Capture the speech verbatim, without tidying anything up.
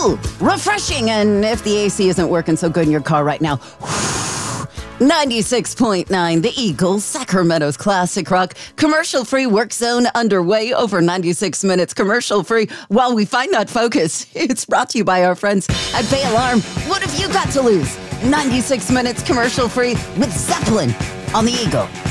cool, refreshing, and if the A C isn't working so good in your car right now, ninety-six point nine, The Eagle, Sacramento's classic rock, commercial-free work zone underway, over ninety-six minutes commercial-free while we find that focus. It's brought to you by our friends at Bay Alarm. What have you got to lose? ninety-six minutes commercial-free with Zeppelin on The Eagle.